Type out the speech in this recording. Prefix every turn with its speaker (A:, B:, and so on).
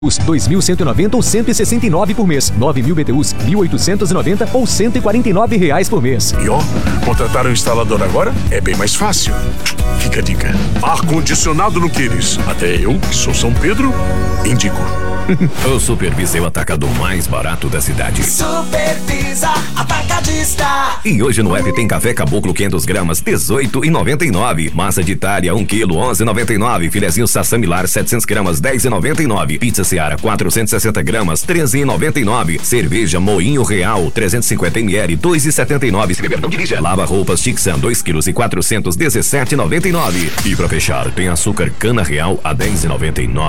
A: Os 2.190 ou 169 por mês. 9.000 BTUs, 1.890 ou R$149 por mês.
B: E ó, contratar um instalador agora é bem mais fácil. Fica a dica. Ar-condicionado no Queires. Até eu, que sou São Pedro, indico.
C: O Supervisa é o atacado mais barato da cidade.
D: Supervisa Atacadista.
C: E hoje no app tem café caboclo 500 gramas, R$18,99. Massa de Itália, 1 kg, R$11,99. Filezinho Sassamilar, 700 gramas, R$10,99. Pizza Seara, 460 gramas, R$13,99. Cerveja Moinho Real, 350 ml, R$2,79. Se beber, não dirija. Lava roupas Tixan, 2 kg e 400, R$17,99. E pra fechar, tem açúcar cana real a R$10,99.